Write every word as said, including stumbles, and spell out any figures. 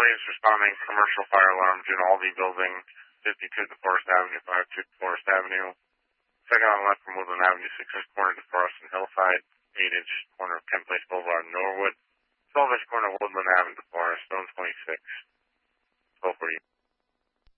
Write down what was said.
Authorities responding commercial fire alarm to an Aldi building, fifty-two DeForest Avenue, five-two DeForest Avenue. Second on the left from Woodland Avenue, six-inch corner DeForest and Hillside, eight-inch corner of Kent Place Boulevard, Norwood. twelve-inch corner Woodland Avenue, DeForest, zone twenty-six.